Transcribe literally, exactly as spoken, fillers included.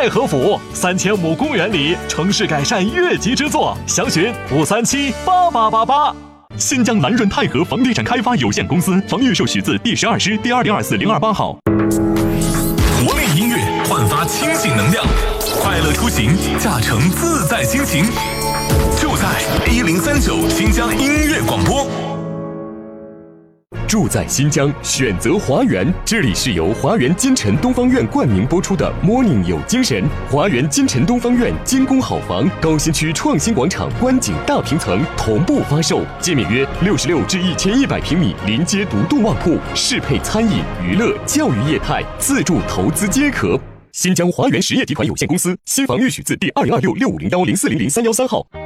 太和府三千亩公园里城市改善越级之作，详询五三七八八八八。 新疆南润泰和房地产开发有限公司房预授许字第十二师第二零二四零二八号。 活力音乐焕发清醒能量，快乐出行，驾乘自在心情，就在一零三九新疆音乐广播。 住在新疆，选择华园。这里是由华园金城东方院冠名播出的 Morning 有精神。华园金城东方院精工好房，高新区创新广场观景大平层同步发售，界面约六十六至一千一百平米，临街独栋卧铺，适配餐饮、娱乐、教育业态，自住投资皆可。新疆华园实业集团有限公司新房预许字第二零二六六五零幺零四零零三幺三号。